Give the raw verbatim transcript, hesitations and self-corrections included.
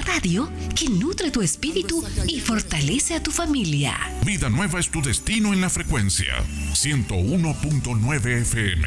radio que nutre tu espíritu y fortalece a tu familia. Vida Nueva es tu destino en la frecuencia ciento uno punto nueve F M.